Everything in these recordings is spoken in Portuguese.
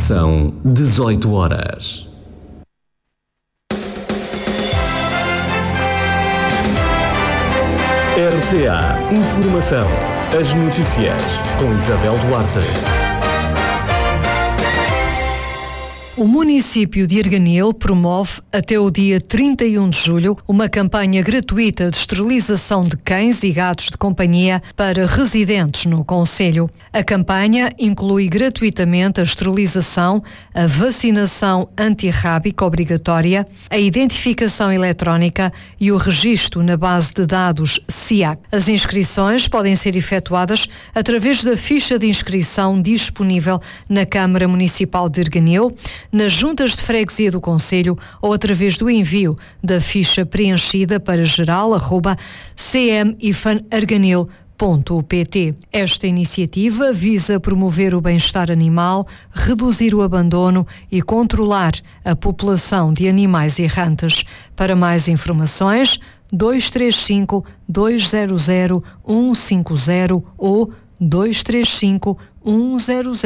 São 18 horas. RCA Informação. As notícias com Isabel Duarte. O município de Arganil promove, até o dia 31 de julho, uma campanha gratuita de esterilização de cães e gatos de companhia para residentes no concelho. A campanha inclui gratuitamente a esterilização, a vacinação antirrábica obrigatória, a identificação eletrónica e o registro na base de dados SIAC. As inscrições podem ser efetuadas através da ficha de inscrição disponível na Câmara Municipal de Arganil, nas juntas de freguesia do concelho ou através do envio da ficha preenchida para geral@cmifanarganil.pt. Esta iniciativa visa promover o bem-estar animal, reduzir o abandono e controlar a população de animais errantes. Para mais informações, 235 200 150 ou 235 100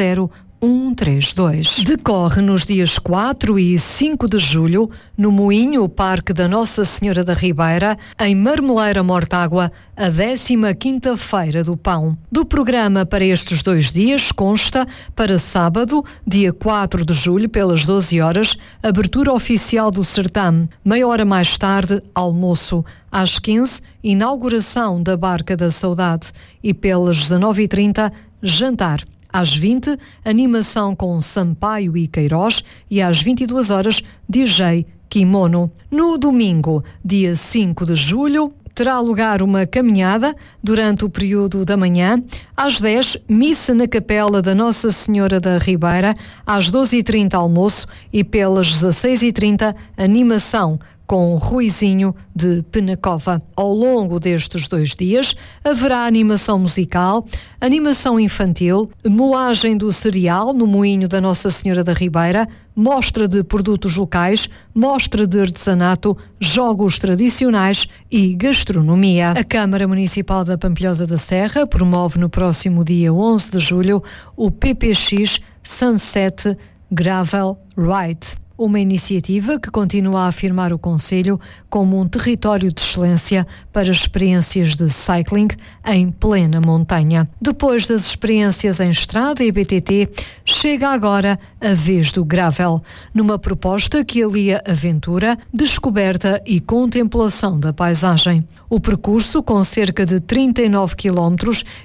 132. Decorre nos dias 4 e 5 de julho, no Moinho Parque da Nossa Senhora da Ribeira, em Marmeleira Mortágua, a 15ª Feira do Pão. Do programa para estes 2 dias consta, para sábado, dia 4 de julho, pelas 12 horas, abertura oficial do certame. Meia hora mais tarde, almoço. Às 15, inauguração da Barca da Saudade. E pelas 19h30, jantar. Às 20, animação com Sampaio e Queiroz e às 22 horas, DJ Kimono. No domingo, dia 5 de julho, terá lugar uma caminhada durante o período da manhã. Às 10, missa na Capela da Nossa Senhora da Ribeira. Às 12h30, almoço e pelas 16h30, animação com Ruizinho de Penacova. Ao longo destes 2 dias, haverá animação musical, animação infantil, moagem do cereal no Moinho da Nossa Senhora da Ribeira, mostra de produtos locais, mostra de artesanato, jogos tradicionais e gastronomia. A Câmara Municipal da Pampilhosa da Serra promove no próximo dia 11 de julho o PPX Sunset Gravel Ride. Uma iniciativa que continua a afirmar o concelho como um território de excelência para experiências de cycling em plena montanha. Depois das experiências em estrada e BTT, chega agora a vez do gravel, numa proposta que alia aventura, descoberta e contemplação da paisagem. O percurso, com cerca de 39 km,